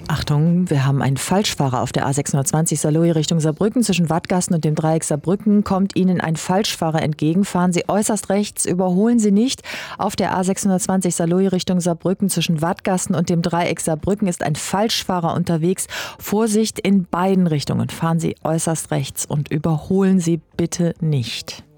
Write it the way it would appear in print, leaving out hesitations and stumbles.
Achtung, wir haben einen Falschfahrer auf der A620 Saarlouis Richtung Saarbrücken. Zwischen Wattgassen und dem Dreieck Saarbrücken kommt Ihnen ein Falschfahrer entgegen. Fahren Sie äußerst rechts, überholen Sie nicht. Auf der A620 Saarlouis Richtung Saarbrücken zwischen Wattgassen und dem Dreieck Saarbrücken ist ein Falschfahrer unterwegs. Vorsicht in beiden Richtungen. Fahren Sie äußerst rechts und überholen Sie bitte nicht.